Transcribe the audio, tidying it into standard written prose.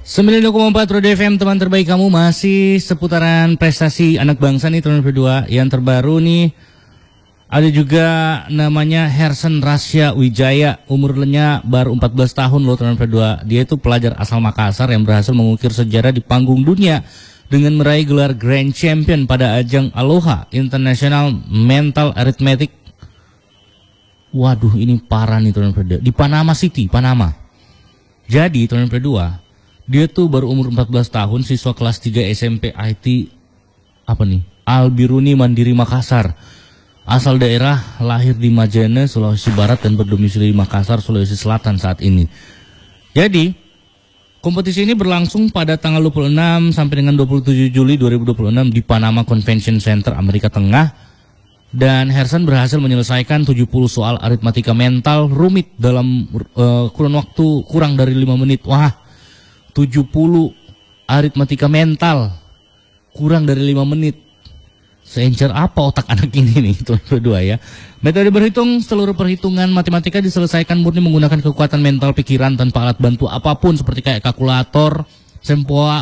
92,4 Roda FM, teman terbaik kamu, masih seputaran prestasi anak bangsa nih teman berdua. Yang terbaru nih ada juga namanya Hersen Rasya Wijaya, umurnya baru 14 tahun loh teman berdua. Dia itu pelajar asal Makassar yang berhasil mengukir sejarah di panggung dunia dengan meraih gelar Grand Champion pada ajang Aloha International Mental Arithmetic. Waduh, ini parah nih teman berdua, di Panama City, Panama. Jadi teman berdua, dia tuh baru umur 14 tahun, siswa kelas 3 SMP IT Al-Biruni Mandiri Makassar. Asal daerah, lahir di Majene, Sulawesi Barat dan berdomisili di Makassar, Sulawesi Selatan saat ini. Jadi, kompetisi ini berlangsung pada tanggal 26 sampai dengan 27 Juli 2026 di Panama Convention Center, Amerika Tengah. Dan Hersen berhasil menyelesaikan 70 soal aritmatika mental rumit dalam kurun waktu kurang dari 5 menit. Wah, 70 aritmatika mental kurang dari 5 menit. Seencer apa otak anak ini nih, itu berdua ya. Metode berhitung, seluruh perhitungan matematika diselesaikan murni menggunakan kekuatan mental pikiran tanpa alat bantu apapun seperti kayak kalkulator, sempoa,